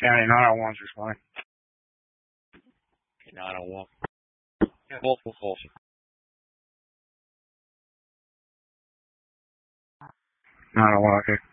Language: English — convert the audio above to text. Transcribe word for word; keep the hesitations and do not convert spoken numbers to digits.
County nine oh one's responding. Okay, nine oh one. Yeah, multiple calls. nine oh one, okay.